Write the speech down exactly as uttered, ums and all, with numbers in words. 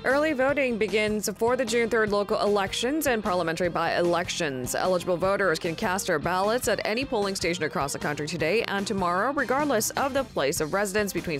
Early voting begins for the June third local elections and parliamentary by-elections. Eligible voters can cast their ballots at any polling station across the country today and tomorrow, regardless of the place of residence, between